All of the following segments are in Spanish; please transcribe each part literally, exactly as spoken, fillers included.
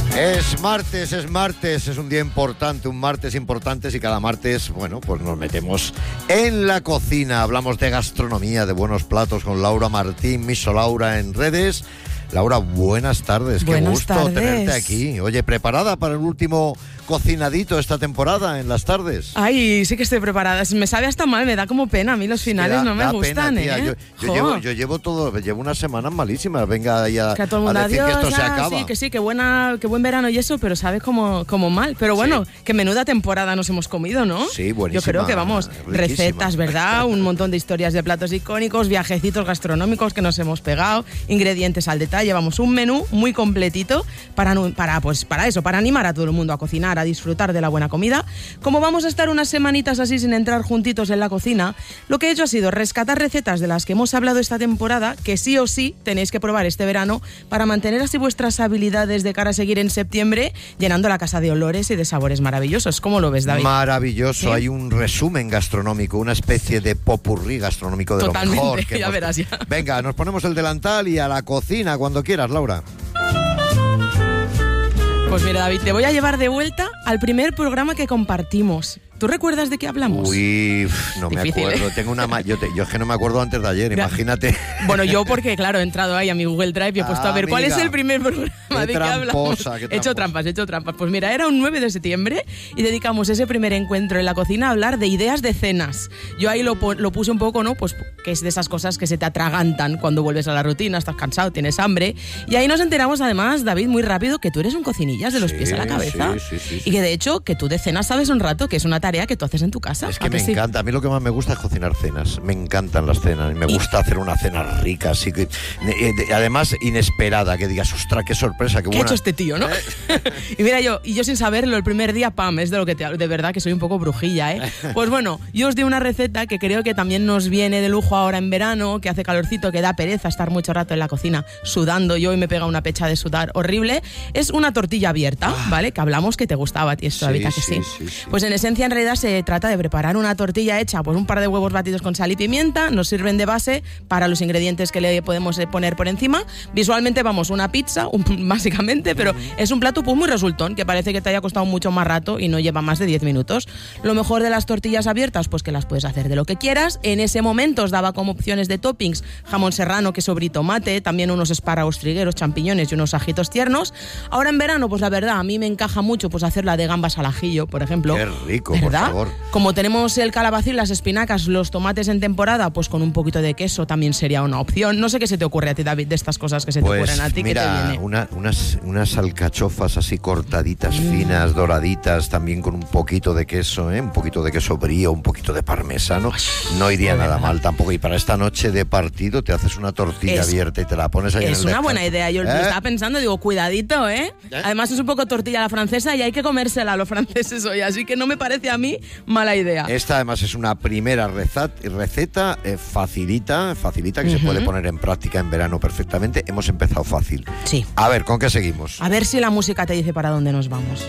Es martes, es martes, es un día importante, un martes importante y cada martes, bueno, pues nos metemos en la cocina, hablamos de gastronomía, de buenos platos con Laura Martín, Miso Laura en redes. Laura, buenas tardes, buenas qué gusto tardes. tenerte aquí. Oye, ¿preparada para el último cocinadito esta temporada en las tardes? Ay, sí que estoy preparada. Me sabe hasta mal, me da como pena. A mí los finales da, no me da gustan, pena, tía. ¿eh? Yo, yo, llevo, yo llevo todo, llevo unas semanas malísimas. Venga ya que a, todo el mundo, a decir adiós, que esto se ah, acaba. Sí, que sí, que, buena, que buen verano y eso, pero sabe como, como mal. Pero bueno, sí. Que menuda temporada nos hemos comido, ¿no? Sí, buenísima. Yo creo que, vamos, riquísima. Recetas, ¿verdad? Un montón de historias de platos icónicos, viajecitos gastronómicos que nos hemos pegado, ingredientes al detalle. Vamos, un menú muy completito para, para, pues, para eso, para animar a todo el mundo a cocinar, a disfrutar de la buena comida. Como vamos a estar unas semanitas así sin entrar juntitos en la cocina, lo que he hecho ha sido rescatar recetas de las que hemos hablado esta temporada, que sí o sí tenéis que probar este verano para mantener así vuestras habilidades de cara a seguir en septiembre llenando la casa de olores y de sabores maravillosos. ¿Cómo lo ves, David? Maravilloso. ¿Sí? Hay un resumen gastronómico, una especie de popurrí gastronómico de Totalmente, lo mejor. Que ya hemos... verás ya. Venga, nos ponemos el delantal y a la cocina cuando quieras, Laura. Pues mira, David, te voy a llevar de vuelta al primer programa que compartimos. ¿Tú recuerdas de qué hablamos? Uy, no Difícil, me acuerdo. ¿eh? Tengo una ma- yo, te, yo es que no me acuerdo antes de ayer, Mira, imagínate. Bueno, yo porque, claro, he entrado ahí a mi Google Drive y he puesto ah, a ver amiga, cuál es el primer programa qué de qué hablamos. Qué he hecho trampas, he hecho trampas. Pues mira, era un nueve de septiembre y dedicamos ese primer encuentro en la cocina a hablar de ideas de cenas. Yo ahí lo, lo puse un poco, ¿no? Pues que es de esas cosas que se te atragantan cuando vuelves a la rutina, estás cansado, tienes hambre. Y ahí nos enteramos además, David, muy rápido, que tú eres un cocinillas de los sí, pies a la cabeza. Sí, sí, sí, y que de hecho, que tú de cenas sabes un rato, que es una tarea que tú haces en tu casa. Es que me sí? encanta, a mí lo que más me gusta es cocinar cenas, me encantan las cenas, me gusta y... hacer una cena rica, así que además inesperada, que digas, ostras, qué sorpresa, qué buena. ¿Qué ha hecho este tío, no? y mira, yo y yo sin saberlo, el primer día, pam, es de lo que te hablo, de verdad que soy un poco brujilla, ¿eh? Pues bueno, yo os di una receta que creo que también nos viene de lujo ahora en verano, que hace calorcito, que da pereza estar mucho rato en la cocina sudando, yo hoy me pega una pecha de sudar horrible, es una tortilla abierta, ah. ¿vale? Que hablamos que te gustaba a ti esto, David, sí, que sí. Sí, sí, sí. Pues en esencia, en realidad, se trata de preparar una tortilla hecha, pues un par de huevos batidos con sal y pimienta, nos sirven de base para los ingredientes que le podemos poner por encima. Visualmente, vamos, una pizza, un, básicamente, pero uh-huh. es un plato pues muy resultón, que parece que te haya costado mucho más rato y no lleva más de diez minutos. Lo mejor de las tortillas abiertas, pues que las puedes hacer de lo que quieras. En ese momento os daba como opciones de toppings jamón serrano, queso brie, tomate, también unos espárragos trigueros, champiñones y unos ajitos tiernos. Ahora en verano, pues la verdad, a mí me encaja mucho pues hacerla de gambas al ajillo, por ejemplo. Qué rico, ¿verdad? Por favor. Como tenemos el calabacín, las espinacas, los tomates en temporada, pues con un poquito de queso también sería una opción. No sé qué se te ocurre a ti, David, de estas cosas que se pues, te ocurren a ti. Mira, que te viene. Una, unas, unas alcachofas así cortaditas, mm. finas, doraditas, también con un poquito de queso, ¿eh? Un poquito de queso brie, un poquito de parmesano. No iría nada verdad. mal tampoco. Y para esta noche de partido te haces una tortilla es, abierta y te la pones ahí en el Es una descanso. buena idea. Yo ¿Eh? lo estaba pensando, digo, cuidadito, ¿eh? ¿eh? Además es un poco tortilla a la francesa y hay que comérsela a los franceses hoy, así que no me parece a mí mala idea. Esta además es una primera receta, receta eh, facilita, facilita que uh-huh. se puede poner en práctica en verano perfectamente. Hemos empezado fácil. Sí. A ver, ¿con qué seguimos? A ver si la música te dice para dónde nos vamos.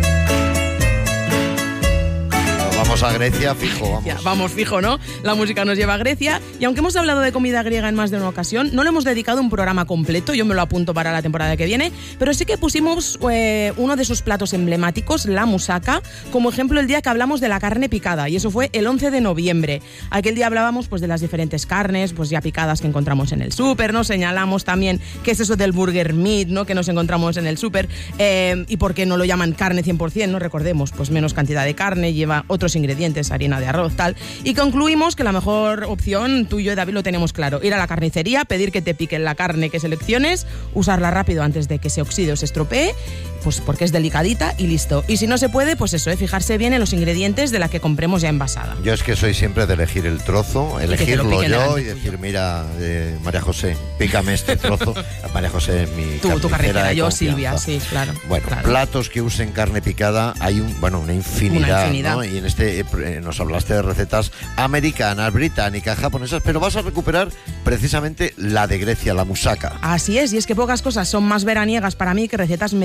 Vamos a Grecia, fijo, vamos. Ya, vamos, fijo, ¿no? La música nos lleva a Grecia y aunque hemos hablado de comida griega en más de una ocasión, no le hemos dedicado un programa completo, yo me lo apunto para la temporada que viene, pero sí que pusimos eh, uno de sus platos emblemáticos, la moussaka, como ejemplo el día que hablamos de la carne picada y eso fue el once de noviembre. Aquel día hablábamos pues de las diferentes carnes, pues ya picadas que encontramos en el súper, ¿no? Señalamos también qué es eso del burger meat, ¿no? Que nos encontramos en el súper eh, y por qué no lo llaman carne cien por ciento, ¿no? Recordemos, pues menos cantidad de carne, lleva otros ingredientes, harina de arroz, tal. Y concluimos que la mejor opción, tú y yo, David, lo tenemos claro. Ir a la carnicería, pedir que te piquen la carne que selecciones, usarla rápido antes de que se oxide o se estropee, pues porque es delicadita y listo. Y si no se puede, pues eso, ¿eh? Fijarse bien en los ingredientes de la que compremos ya envasada. Yo es que soy siempre de elegir el trozo, elegirlo yo y decir, mira, eh, María José, pícame este trozo. María José es mi Tú, tu carnicera, yo confianza. Silvia, sí, claro. Bueno, claro. platos que usen carne picada, hay un, bueno, una infinidad, una infinidad. ¿no? Y en este eh, nos hablaste de recetas americanas, británicas, japonesas, pero vas a recuperar precisamente la de Grecia, la moussaka. Así es, y es que pocas cosas son más veraniegas para mí que recetas mediterráneas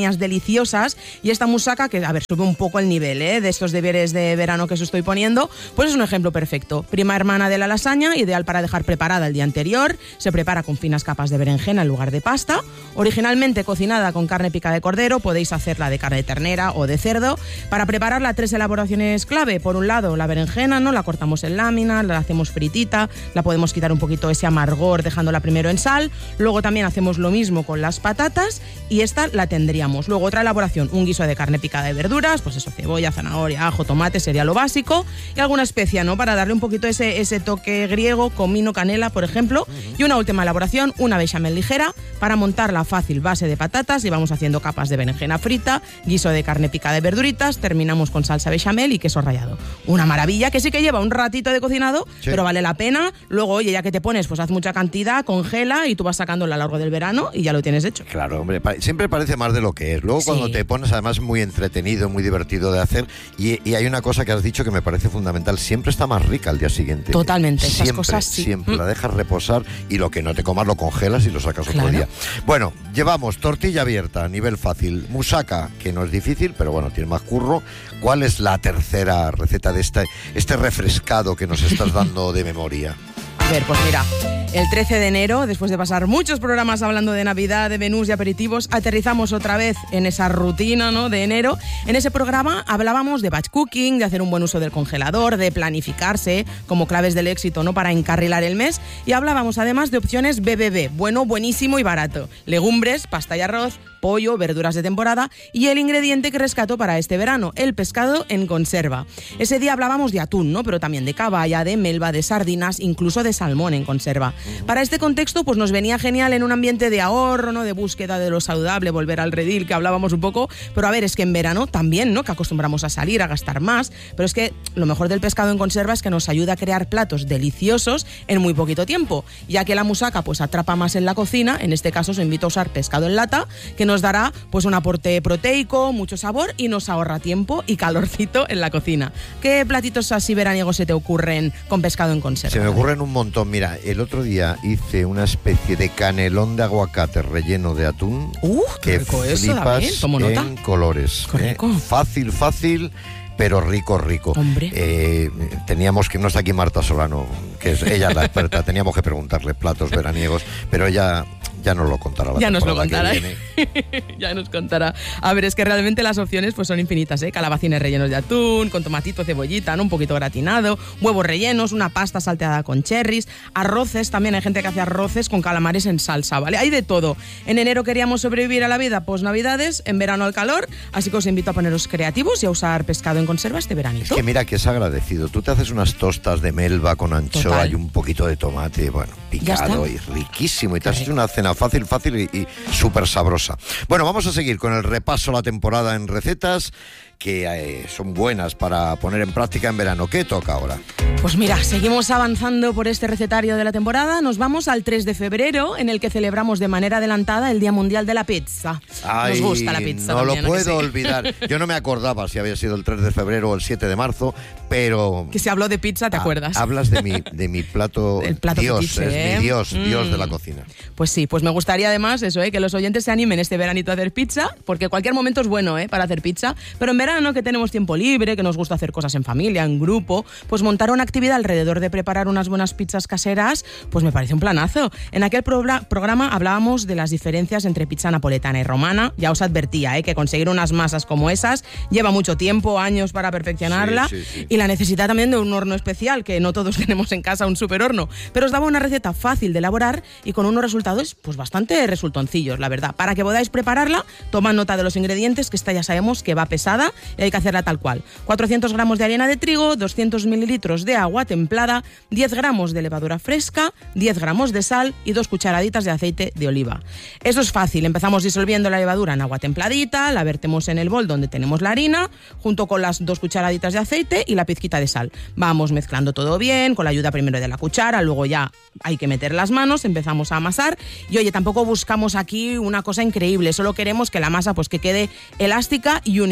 instantáneas deliciosas. Y esta musaca, que a ver, sube un poco el nivel ¿eh? de estos deberes de verano que os estoy poniendo, pues es un ejemplo perfecto. Prima hermana de la lasaña, ideal para dejar preparada el día anterior. Se prepara con finas capas de berenjena en lugar de pasta. Originalmente cocinada con carne pica de cordero, podéis hacerla de carne de ternera o de cerdo. Para prepararla, tres elaboraciones clave. Por un lado, la berenjena, ¿no? La cortamos en láminas, la hacemos fritita, la podemos quitar un poquito ese amargor dejándola primero en sal. Luego también hacemos lo mismo con las patatas y esta la tendríamos. Luego otra elaboración, un guiso de carne picada de verduras, pues eso, cebolla, zanahoria, ajo, tomate, sería lo básico. Y alguna especia, ¿no? Para darle un poquito ese, ese toque griego, comino, canela, por ejemplo. Y una última elaboración, una bechamel ligera para montar la fácil base de patatas y vamos haciendo capas de berenjena frita, guiso de carne picada de verduritas, terminamos con salsa bechamel y queso rallado. Una maravilla que sí que lleva un ratito de cocinado, sí, pero vale la pena. Luego, oye, ya que te pones, pues haz mucha cantidad, congela y tú vas sacando a lo largo del verano y ya lo tienes hecho. Claro, hombre, siempre parece más de lo que es. Luego sí, cuando te pones, además, muy entretenido, muy divertido de hacer. Y, y hay una cosa que has dicho que me parece fundamental, siempre está más rica al día siguiente. Totalmente, siempre, esas cosas sí. Siempre, mm. la dejas reposar y lo que no te comas lo congelas y lo sacas claro. otro día. Bueno, llevamos tortilla abierta, nivel fácil, musaca, que no es difícil, pero bueno, tiene más curro. ¿Cuál es la tercera receta de este, este refrescado que nos estás dando de memoria? A ver, pues mira, el trece de enero, después de pasar muchos programas hablando de Navidad, de menús y aperitivos, aterrizamos otra vez en esa rutina, ¿no?, de enero. En ese programa hablábamos de batch cooking, de hacer un buen uso del congelador, de planificarse como claves del éxito, ¿no?, para encarrilar el mes. Y hablábamos además de opciones B B B, bueno, buenísimo y barato. Legumbres, pasta y arroz, pollo, verduras de temporada y el ingrediente que rescato para este verano, el pescado en conserva. Ese día hablábamos de atún, ¿no?, pero también de caballa, de melva, de sardinas, incluso de salmón en conserva. Para este contexto, pues nos venía genial en un ambiente de ahorro, ¿no?, de búsqueda de lo saludable, volver al redil, que hablábamos un poco, pero a ver, es que en verano también, ¿no?, que acostumbramos a salir, a gastar más, pero es que lo mejor del pescado en conserva es que nos ayuda a crear platos deliciosos en muy poquito tiempo, ya que la musaca pues atrapa más en la cocina. En este caso os invito a usar pescado en lata, que nos dará pues un aporte proteico, mucho sabor y nos ahorra tiempo y calorcito en la cocina. ¿Qué platitos así veraniegos se te ocurren con pescado en conserva? Se me ocurren un montón. Mira, el otro día hice una especie de canelón de aguacate relleno de atún. ¡Uh, qué que rico eso, flipas David! Tomo nota. En colores. Qué rico. ¿eh? Fácil, fácil, pero rico, rico. Hombre. Eh, teníamos que, no está aquí Marta Solano, que es ella la experta, teníamos que preguntarle platos veraniegos, pero ella ya nos lo contará la ya nos lo contará. que viene. Ya nos contará. A ver, es que realmente las opciones pues son infinitas, ¿eh? Calabacines rellenos de atún, con tomatito, cebollita, ¿no?, un poquito gratinado, huevos rellenos, una pasta salteada con cherries, arroces, también hay gente que hace arroces con calamares en salsa, ¿vale? Hay de todo. En enero queríamos sobrevivir a la vida post navidades, en verano al calor, así que os invito a poneros creativos y a usar pescado en conserva este veranito. Es que mira que es agradecido. Tú te haces unas tostas de melva con anchoa Total. y un poquito de tomate, bueno, picado y riquísimo. Y te has hecho una cena fácil, fácil y, y súper sabrosa. Bueno, vamos a seguir con el repaso a la temporada en recetas que eh, son buenas para poner en práctica en verano. ¿Qué toca ahora? Pues mira, seguimos avanzando por este recetario de la temporada. Nos vamos al tres de febrero, en el que celebramos de manera adelantada el Día Mundial de la Pizza. Ay, nos gusta la pizza. No también, lo puedo ¿no? olvidar. Yo no me acordaba si había sido el tres de febrero o el siete de marzo, pero... Que se habló de pizza, ¿te ah, acuerdas? Hablas de mi, de mi plato, el plato Dios, fetiche, es ¿eh? mi Dios, mm. Dios de la cocina. Pues sí, pues me gustaría además eso, ¿eh?, que los oyentes se animen este veranito a hacer pizza, porque cualquier momento es bueno, ¿eh?, para hacer pizza, pero en verano, que tenemos tiempo libre, que nos gusta hacer cosas en familia, en grupo, pues montar una actividad alrededor de preparar unas buenas pizzas caseras, pues me parece un planazo. En aquel pro- programa hablábamos de las diferencias entre pizza napoletana y romana. Ya os advertía, ¿eh?, que conseguir unas masas como esas lleva mucho tiempo, años para perfeccionarla, sí, sí, sí. y la necesidad también de un horno especial, que no todos tenemos en casa un super horno, pero os daba una receta fácil de elaborar y con unos resultados pues bastante resultoncillos, la verdad. Para que podáis prepararla, tomad nota de los ingredientes, que esta ya sabemos que va pesada y hay que hacerla tal cual. cuatrocientos gramos de harina de trigo, doscientos mililitros de agua templada, diez gramos de levadura fresca, diez gramos de sal y dos cucharaditas de aceite de oliva. Eso es fácil. Empezamos disolviendo la levadura en agua templadita, la vertemos en el bol donde tenemos la harina, junto con las dos cucharaditas de aceite y la pizquita de sal. Vamos mezclando todo bien, con la ayuda primero de la cuchara, luego ya hay que meter las manos, empezamos a amasar y oye, tampoco buscamos aquí una cosa increíble, solo queremos que la masa pues que quede elástica y uniforme,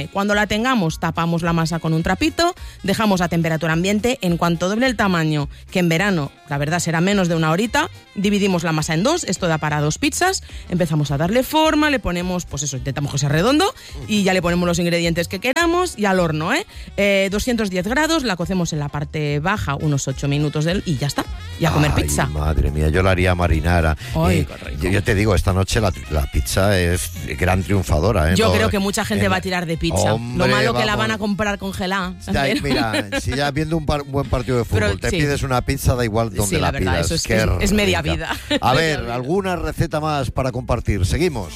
Cuando la tengamos, tapamos la masa con un trapito, dejamos a temperatura ambiente. En cuanto doble el tamaño, que en verano, la verdad, será menos de una horita, dividimos la masa en dos, esto da para dos pizzas, empezamos a darle forma, le ponemos, pues eso, intentamos que sea redondo y ya le ponemos los ingredientes que queramos y al horno, ¿eh? eh doscientos diez grados, la cocemos en la parte baja unos ocho minutos del, y ya está, y a comer Ay, pizza. Madre mía, yo la haría marinara. Ay, eh, yo, yo te digo, esta noche la, la pizza es gran triunfadora, ¿eh? Yo no, creo que mucha gente en, va a tirar de pizza. Hombre, Lo malo que vamos. la van a comprar congelada. Ya, mira, si ya viendo un, par, un buen partido de fútbol Pero, te sí. pides una pizza, da igual donde Sí, la, la verdad, pidas. eso es, Qué es, es media rica. vida. A ver, Media vida. ¿alguna receta más para compartir? Seguimos.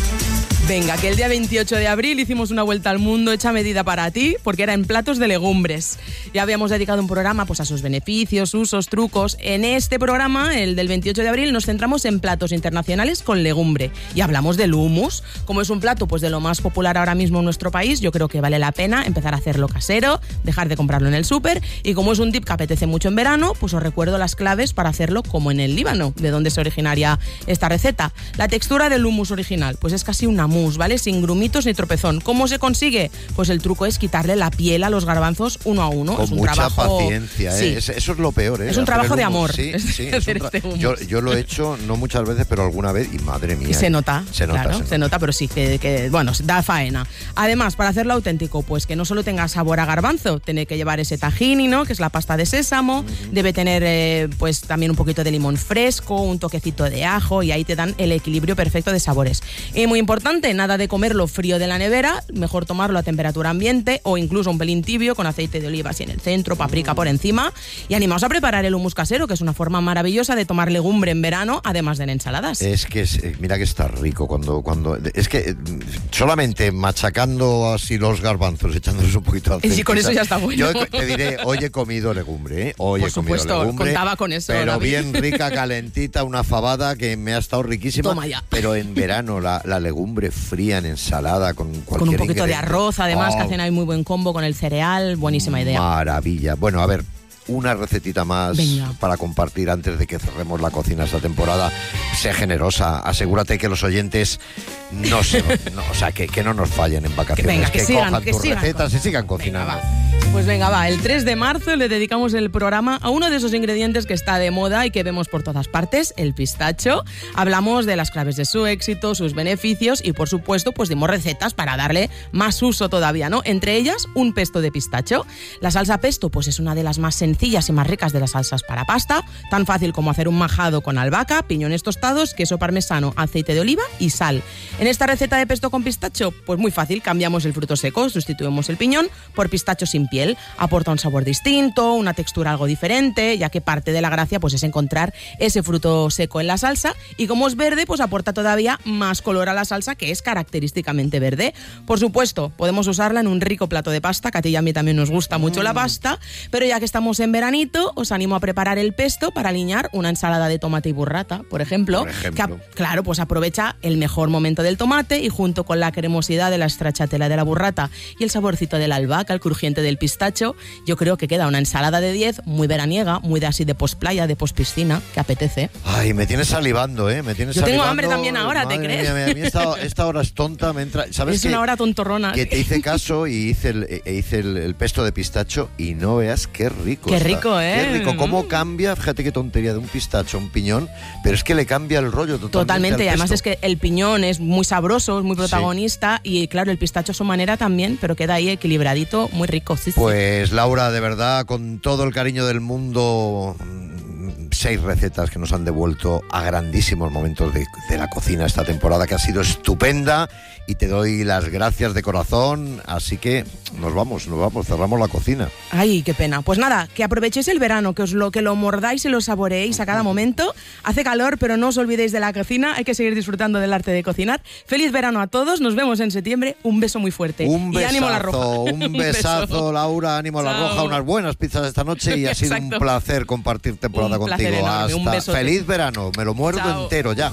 Venga, que el día veintiocho de abril hicimos una vuelta al mundo hecha medida para ti, porque era en platos de legumbres. Ya habíamos dedicado un programa pues, a sus beneficios, usos, trucos. En este programa, el del veintiocho de abril, nos centramos en platos internacionales con legumbre. Y hablamos del hummus. Como es un plato pues, de lo más popular ahora mismo en nuestro país, yo creo que vale la pena empezar a hacerlo casero, dejar de comprarlo en el súper. Y como es un tip que apetece mucho en verano, pues os recuerdo las claves para hacerlo como en el Líbano, de donde es originaria esta receta. La textura del hummus original, pues es casi una mousse, ¿vale? Sin grumitos ni tropezón. ¿Cómo se consigue? Pues el truco es quitarle la piel a los garbanzos uno a uno. Con es un mucha trabajo... paciencia, ¿eh? Sí. Es, eso es lo peor, ¿eh? Es un Hacer trabajo el de hummus. amor. Sí, Es sí, es hacer un tra- este hummus. yo, yo lo he hecho, no muchas veces, pero alguna vez, y madre mía. Y se nota, se nota, claro, se se nota, pero sí que, que, bueno, da faena. Además, para hacerlo auténtico, pues que no solo tenga sabor a garbanzo, tiene que llevar ese tahini, ¿no? Que es la pasta de sésamo, uh-huh. Debe tener, eh, pues también un poquito de limón fresco, un toquecito de ajo, y ahí te dan el equilibrio perfecto de sabores. Y muy importante, nada de comerlo frío de la nevera, mejor tomarlo a temperatura ambiente o incluso un pelín tibio con aceite de oliva así en el centro, paprika por encima. Y animaos a preparar el hummus casero, que es una forma maravillosa de tomar legumbre en verano, además de en ensaladas. Es que, es, mira que está rico cuando, cuando... Es que solamente machacando así los garbanzos, echándoles un poquito de aceite. Sí, con eso ya está bueno. Yo te diré, hoy he comido legumbre, ¿eh? Hoy Por he comido supuesto, legumbre. contaba con eso, Pero David. bien rica, calentita, una fabada que me ha estado riquísima. Toma ya. Pero en verano, la, la legumbre fría en ensalada con cualquier Con un poquito de ingrediente. arroz, además, Oh, que hacen ahí muy buen combo con el cereal. Buenísima idea. Maravilla. Bueno, a ver, una recetita más Venga. para compartir antes de que cerremos la cocina esta temporada. Sé generosa, asegúrate que los oyentes no se, no, o sea, que, que no nos fallen en vacaciones, Venga, que que sigan, cojan que tus sigan recetas y con- sigan Venga, cocinando. va. Pues venga, va, el tres de marzo le dedicamos el programa a uno de esos ingredientes que está de moda y que vemos por todas partes, el pistacho. Hablamos de las claves de su éxito, sus beneficios y, por supuesto, pues dimos recetas para darle más uso todavía, ¿no? Entre ellas, un pesto de pistacho. La salsa pesto, pues es una de las más sencillas y más ricas de las salsas para pasta, tan fácil como hacer un majado con albahaca, piñones tostados, queso parmesano, aceite de oliva y sal. En esta receta de pesto con pistacho, pues muy fácil, cambiamos el fruto seco, sustituimos el piñón por pistacho sin piel. Aporta un sabor distinto, una textura algo diferente, ya que parte de la gracia pues es encontrar ese fruto seco en la salsa, y como es verde, pues aporta todavía más color a la salsa, que es característicamente verde. Por supuesto, podemos usarla en un rico plato de pasta, que a ti y a mí también nos gusta mucho la pasta, pero ya que estamos en veranito, os animo a preparar el pesto para aliñar una ensalada de tomate y burrata, por ejemplo, Por ejemplo. que a- claro, pues aprovecha el mejor momento del tomate y junto con la cremosidad de la stracciatella de la burrata y el saborcito de la albahaca, el crujiente del pistacho, yo creo que queda una ensalada de diez muy veraniega, muy de así de posplaya, de pospiscina, que apetece. Ay, me tienes salivando, ¿eh? Me tienes Yo tengo salivando. hambre también ahora, ¿te Madre crees? mía, a mí esta, esta hora es tonta, me entra... ¿Sabes Es qué? una hora tontorrona. Que te hice caso y hice el, e hice el, el pesto de pistacho y no veas qué rico Qué está. rico, ¿eh? Qué rico, cómo Mm. cambia, fíjate qué tontería, de un pistacho a un piñón, pero es que le cambia el rollo totalmente. Totalmente, al y además pesto. es que el piñón es muy sabroso, es muy protagonista, y claro, el pistacho a su manera también, pero queda ahí equilibradito, muy rico. Sí, sí. Pues Laura, de verdad, con todo el cariño del mundo, mm, seis recetas que nos han devuelto a grandísimos momentos de, de la cocina esta temporada, que ha sido estupenda, y te doy las gracias de corazón, así que nos vamos, nos vamos, cerramos la cocina. Ay, qué pena. Pues nada, que aprovechéis el verano, que os lo que lo mordáis y lo saboreéis a cada momento. Hace calor, pero no os olvidéis de la cocina, hay que seguir disfrutando del arte de cocinar. Feliz verano a todos, nos vemos en septiembre, un beso muy fuerte. Un y besazo, ánimo a la roja. un besazo, beso. Laura, ánimo a la Chao. roja, unas buenas pizzas esta noche y ha sido un Exacto. placer compartir temporada Un placer contigo. enorme, un Hasta besote. feliz verano, me lo muerdo Chao. entero ya.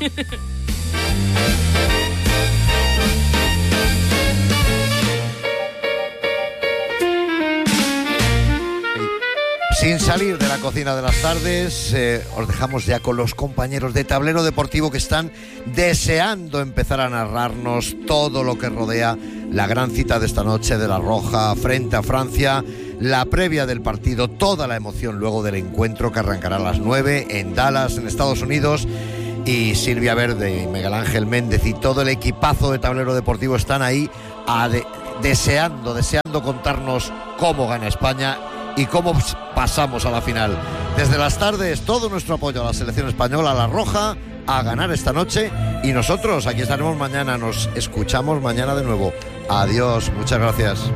Sin salir de la cocina. cocina de las tardes. Eh, os dejamos ya con los compañeros de Tablero Deportivo que están deseando empezar a narrarnos todo lo que rodea la gran cita de esta noche de La Roja frente a Francia, la previa del partido, toda la emoción luego del encuentro que arrancará a las nueve en Dallas, en Estados Unidos. Y Silvia Verde y Miguel Ángel Méndez y todo el equipazo de Tablero Deportivo están ahí a de, deseando, deseando contarnos cómo gana España y cómo pasamos a la final. Desde las tardes, todo nuestro apoyo a la selección española, a La Roja, a ganar esta noche. Y nosotros aquí estaremos mañana, nos escuchamos mañana de nuevo. Adiós, muchas gracias.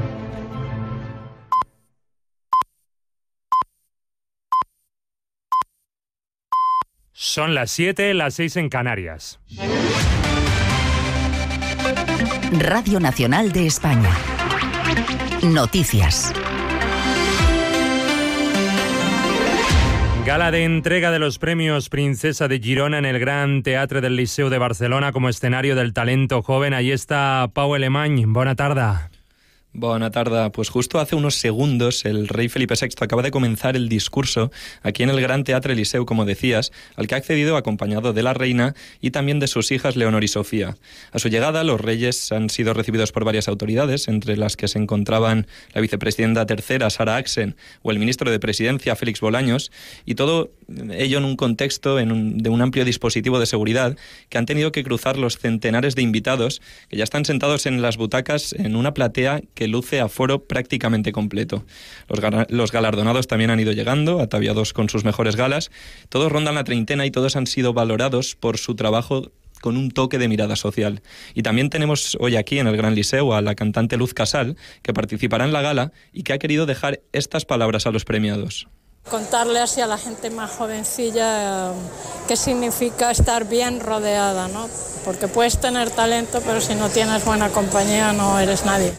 Son las siete, las seis en Canarias. Radio Nacional de España. Noticias. Gala de entrega de los premios Princesa de Girona en el Gran Teatre del Liceu de Barcelona como escenario del talento joven. Ahí está Pau Alemany. Bona tarda. Buena tarde. Pues justo hace unos segundos el rey Felipe sexto acaba de comenzar el discurso aquí en el Gran Teatre Liceu, como decías, al que ha accedido acompañado de la reina y también de sus hijas Leonor y Sofía. A su llegada, los reyes han sido recibidos por varias autoridades, entre las que se encontraban la vicepresidenta tercera, Sara Axen, o el ministro de Presidencia, Félix Bolaños, y todo ello en un contexto en un, de un amplio dispositivo de seguridad que han tenido que cruzar los centenares de invitados que ya están sentados en las butacas en una platea que que luce aforo prácticamente completo. Los, los galardonados también han ido llegando, ataviados con sus mejores galas. Todos rondan la treintena y todos han sido valorados por su trabajo con un toque de mirada social. Y también tenemos hoy aquí en el Gran Liceu a la cantante Luz Casal, que participará en la gala y que ha querido dejar estas palabras a los premiados. Contarle así a la gente más jovencilla eh, qué significa estar bien rodeada, ¿no? Porque puedes tener talento, pero si no tienes buena compañía no eres nadie.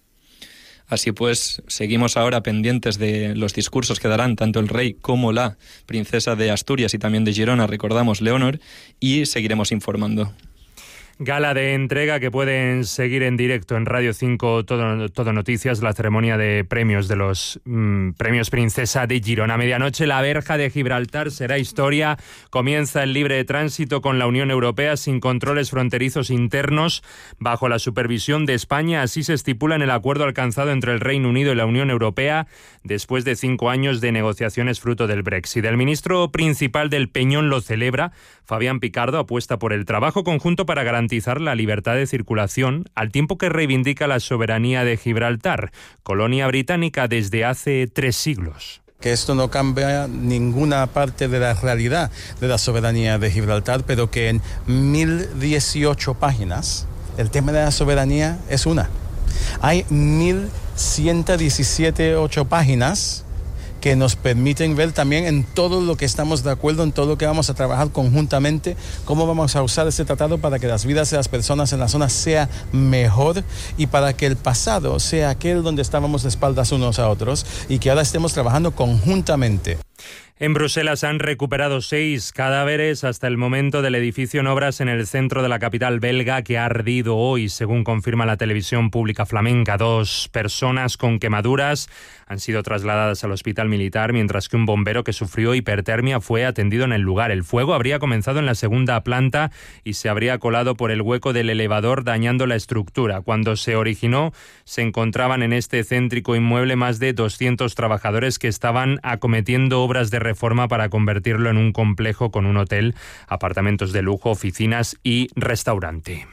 Así pues, seguimos ahora pendientes de los discursos que darán tanto el rey como la princesa de Asturias y también de Girona, recordamos, Leonor, y seguiremos informando. Gala de entrega que pueden seguir en directo en Radio cinco, todo, todo Noticias, la ceremonia de premios de los mmm, premios Princesa de Girona. A medianoche, la verja de Gibraltar será historia. Comienza el libre tránsito con la Unión Europea sin controles fronterizos internos bajo la supervisión de España. Así se estipula en el acuerdo alcanzado entre el Reino Unido y la Unión Europea después de cinco años de negociaciones fruto del Brexit. El ministro principal del Peñón lo celebra. Fabián Picardo apuesta por el trabajo conjunto para garantizar garantizar la libertad de circulación, al tiempo que reivindica la soberanía de Gibraltar, colonia británica desde hace tres siglos. Que esto no cambia ninguna parte de la realidad de la soberanía de Gibraltar, pero que en mil dieciocho páginas el tema de la soberanía es una. Hay mil ciento diecisiete ocho páginas que nos permiten ver también en todo lo que estamos de acuerdo, en todo lo que vamos a trabajar conjuntamente, cómo vamos a usar este tratado para que las vidas de las personas en la zona sea mejor y para que el pasado sea aquel donde estábamos de espaldas unos a otros y que ahora estemos trabajando conjuntamente. En Bruselas han recuperado seis cadáveres hasta el momento del edificio en obras en el centro de la capital belga que ha ardido hoy, según confirma la televisión pública flamenca. Dos personas con quemaduras han sido trasladadas al hospital militar, mientras que un bombero que sufrió hipertermia fue atendido en el lugar. El fuego habría comenzado en la segunda planta y se habría colado por el hueco del elevador, dañando la estructura. Cuando se originó, se encontraban en este céntrico inmueble más de doscientos trabajadores que estaban acometiendo obras de reforma para convertirlo en un complejo con un hotel, apartamentos de lujo, oficinas y restaurante.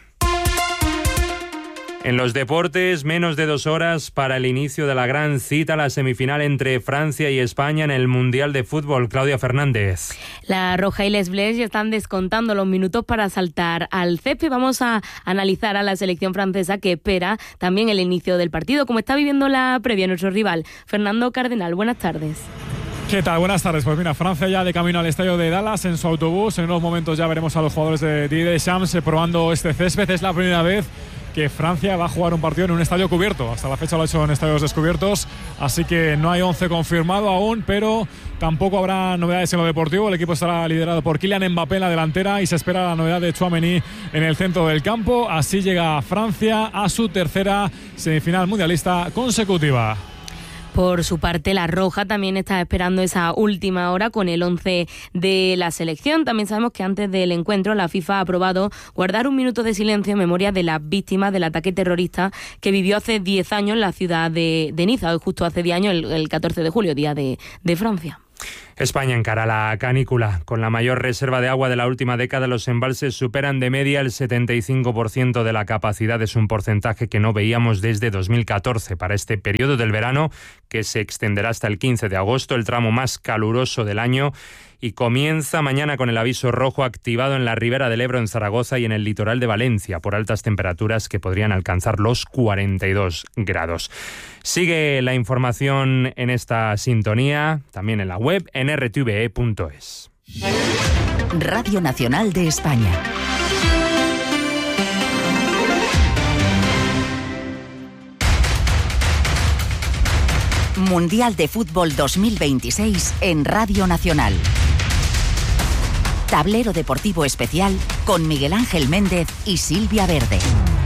En los deportes, menos de dos horas para el inicio de la gran cita, la semifinal entre Francia y España en el Mundial de Fútbol. Claudia Fernández. La Roja y Les Bleus ya están descontando los minutos para saltar al césped. Vamos a analizar a la selección francesa que espera también el inicio del partido. Como está viviendo la previa nuestro rival, Fernando Cardenal. Buenas tardes. ¿Qué tal? Buenas tardes. Pues mira, Francia ya de camino al estadio de Dallas en su autobús. En unos momentos ya veremos a los jugadores de Didier Deschamps probando este césped. Es la primera vez que Francia va a jugar un partido en un estadio cubierto. Hasta la fecha lo ha hecho en estadios descubiertos, así que no hay once confirmado aún, pero tampoco habrá novedades en lo deportivo. El equipo estará liderado por Kylian Mbappé en la delantera y se espera la novedad de Tchouaméni en el centro del campo. Así llega Francia a su tercera semifinal mundialista consecutiva. Por su parte, la Roja también está esperando esa última hora con el once de la selección. También sabemos que antes del encuentro la FIFA ha aprobado guardar un minuto de silencio en memoria de las víctimas del ataque terrorista que vivió hace diez años en la ciudad de, de Niza, justo hace diez años, el, el catorce de julio, Día de, de Francia. España encara la canícula. Con la mayor reserva de agua de la última década, los embalses superan de media el setenta y cinco por ciento de la capacidad. Es un porcentaje que no veíamos desde dos mil catorce. Para este periodo del verano, que se extenderá hasta el quince de agosto, el tramo más caluroso del año, y comienza mañana con el aviso rojo activado en la ribera del Ebro, en Zaragoza, y en el litoral de Valencia, por altas temperaturas que podrían alcanzar los cuarenta y dos grados. Sigue la información en esta sintonía, también en la web, en r t v e punto es. Radio Nacional de España. Mundial de Fútbol dos mil veintiséis en Radio Nacional. Tablero deportivo especial con Miguel Ángel Méndez y Silvia Verde.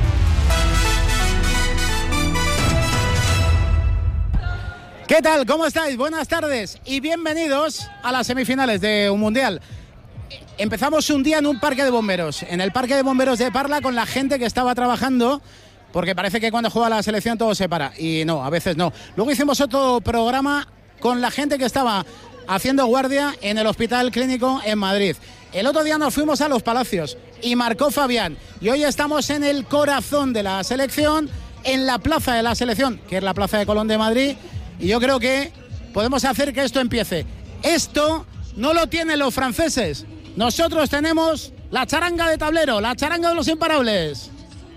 ¿Qué tal? ¿Cómo estáis? Buenas tardes y bienvenidos a las semifinales de un Mundial. Empezamos un día en un parque de bomberos, en el parque de bomberos de Parla, con la gente que estaba trabajando, porque parece que cuando juega la selección todo se para, y no, a veces no. Luego hicimos otro programa con la gente que estaba haciendo guardia en el Hospital Clínico en Madrid. El otro día nos fuimos a Los Palacios y marcó Fabián, y hoy estamos en el corazón de la selección, en la plaza de la selección, que es la Plaza de Colón de Madrid, y yo creo que podemos hacer que esto empiece. Esto no lo tienen los franceses. Nosotros tenemos la charanga de tablero, la charanga de los imparables.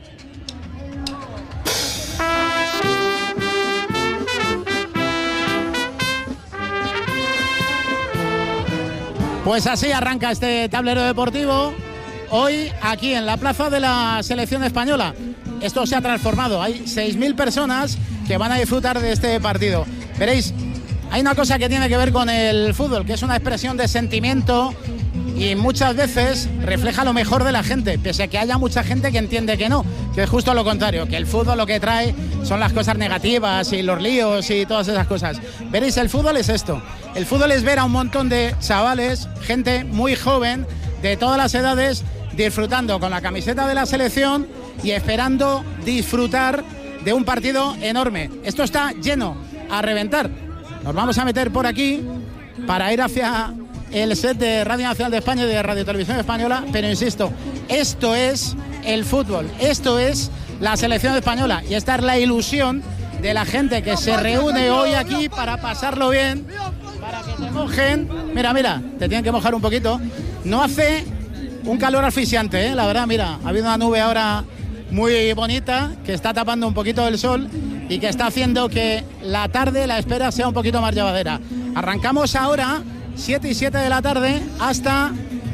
Pues así arranca este tablero deportivo hoy aquí en la plaza de la selección española. Esto se ha transformado, hay seis mil personas que van a disfrutar de este partido. Veréis, hay una cosa que tiene que ver con el fútbol, que es una expresión de sentimiento y muchas veces refleja lo mejor de la gente, pese a que haya mucha gente que entiende que no, que es justo lo contrario, que el fútbol lo que trae son las cosas negativas y los líos y todas esas cosas. Veréis, el fútbol es esto, el fútbol es ver a un montón de chavales, gente muy joven, de todas las edades, disfrutando con la camiseta de la selección y esperando disfrutar de un partido enorme. Esto está lleno a reventar. Nos vamos a meter por aquí para ir hacia el set de Radio Nacional de España y de Radio Televisión Española, pero insisto, esto es el fútbol, esto es la selección española, y esta es la ilusión de la gente que se reúne hoy aquí para pasarlo bien, para que te mojen. Mira, mira, te tienen que mojar un poquito. No hace un calor asfixiante, ¿eh? La verdad, mira, ha habido una nube ahora muy bonita que está tapando un poquito el sol y que está haciendo que la tarde, la espera, sea un poquito más llevadera. Arrancamos ahora, siete y siete de la tarde, hasta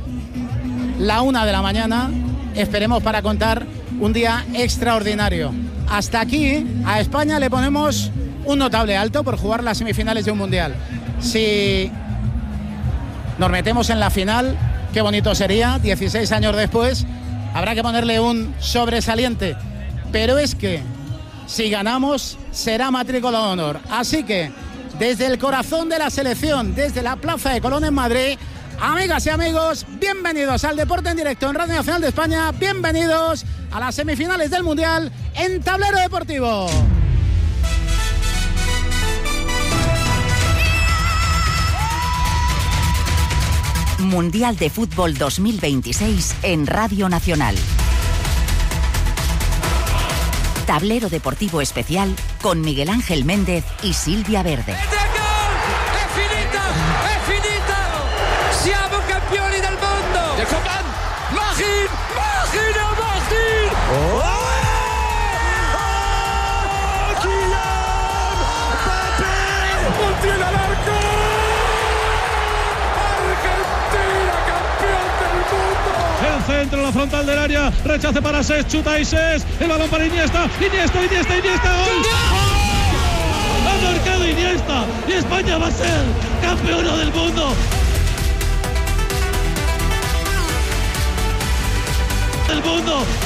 la una de la mañana. Esperemos para contar un día extraordinario. Hasta aquí, a España le ponemos un notable alto por jugar las semifinales de un Mundial. Si nos metemos en la final, qué bonito sería, dieciséis años después, habrá que ponerle un sobresaliente. Pero es que si ganamos, será matrícula de honor. Así que, desde el corazón de la selección, desde la Plaza de Colón en Madrid, amigas y amigos, bienvenidos al Deporte en Directo en Radio Nacional de España, bienvenidos a las semifinales del Mundial en Tablero Deportivo. Mundial de Fútbol dos mil veintiséis en Radio Nacional. Tablero deportivo especial con Miguel Ángel Méndez y Silvia Verde. È finita! È finita! Siamo campioni del mondo! Der kommt an! Mach ihn! Mach ihn! Er macht ihn! Oh! Oh! Kylian Mbappé! Und tiene al arco! Argentina, campeón del mundo! El centro, la frontal del área, rechace para Sés, chuta y Sés, el balón para Iniesta, Iniesta, Iniesta, Iniesta, ¡gol! Ha marcado Iniesta y España va a ser campeona del mundo. Del mundo.